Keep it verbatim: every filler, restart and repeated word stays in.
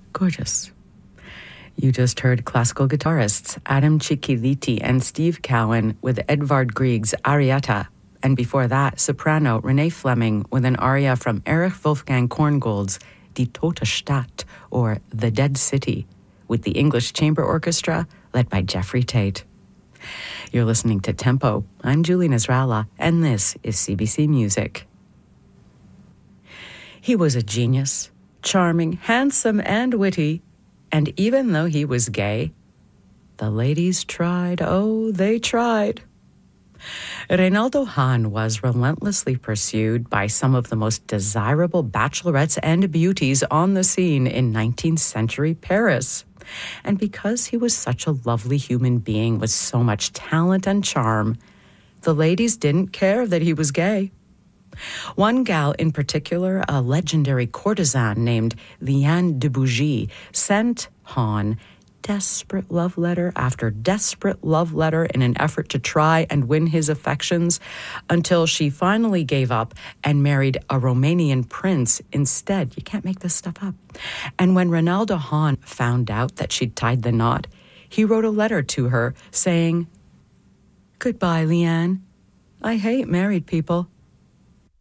Gorgeous. You just heard classical guitarists Adam Cicchiliti and Steve Cowan with Edvard Grieg's Arietta, and before that, soprano Renee Fleming with an aria from Erich Wolfgang Korngold's Die Tote Stadt, or The Dead City, with the English Chamber Orchestra led by Jeffrey Tate. You're listening to Tempo. I'm Julie Nasrallah, and this is C B C Music. He was a genius, charming, handsome, and witty, and even though he was gay, the ladies tried, oh, they tried. Reynaldo Hahn was relentlessly pursued by some of the most desirable bachelorettes and beauties on the scene in nineteenth century Paris. And because he was such a lovely human being with so much talent and charm, the ladies didn't care that he was gay. One gal in particular, a legendary courtesan named Liane de Bougie, sent Hahn desperate love letter after desperate love letter in an effort to try and win his affections, until she finally gave up and married a Romanian prince instead. You can't make this stuff up. And when Reynaldo Hahn found out that she'd tied the knot, he wrote a letter to her saying, "Goodbye, Liane. I hate married people.